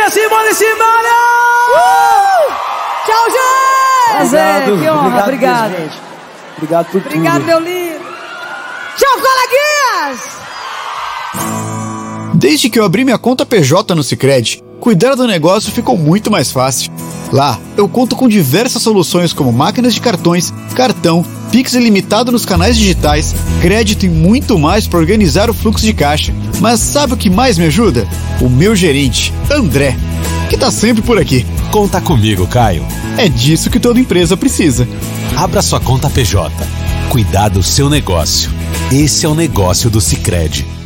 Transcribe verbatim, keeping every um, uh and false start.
Tia Simone Simara! Uh! Tchau, gente! Prazer, que honra, obrigado, obrigado. gente. Obrigado por tudo. Obrigado, meu lindo. Tchau, coleguinhas! Desde que eu abri minha conta P J no Sicredi, cuidar do negócio ficou muito mais fácil. Lá, eu conto com diversas soluções como máquinas de cartões, cartão, Pix ilimitado nos canais digitais, crédito e muito mais para organizar o fluxo de caixa. Mas sabe o que mais me ajuda? O meu gerente, André, que tá sempre por aqui. Conta comigo, Caio. É disso que toda empresa precisa. Abra sua conta P J. Cuidar do seu negócio. Esse é o negócio do Sicredi.